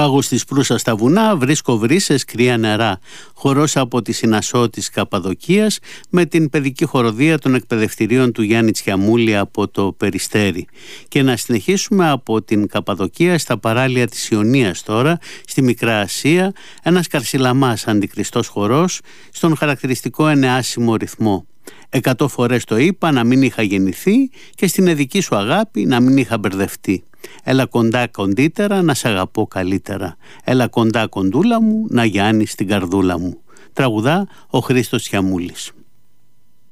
Πάγος της Προύσας στα βουνά, βρίσκω βρύσες, κρύα νερά. Χορός από τη Συνασσό της Καπαδοκίας με την παιδική χοροδία των εκπαιδευτηρίων του Γιάννη Τσιαμούλη από το Περιστέρι. Και να συνεχίσουμε από την Καπαδοκία στα παράλια της Ιωνίας τώρα, στη Μικρά Ασία, ένας καρσιλαμάς αντικριστός χορός στον χαρακτηριστικό ενεάσιμο ρυθμό. 100 φορές το είπα να μην είχα γεννηθεί και στην εδική σου αγάπη να μην είχα μπερδευτεί. Έλα κοντά κοντύτερα να σ' αγαπώ καλύτερα. Έλα κοντά κοντούλα μου να γιάνεις την καρδούλα μου. Τραγουδά ο Χρήστος Τσιαμούλης.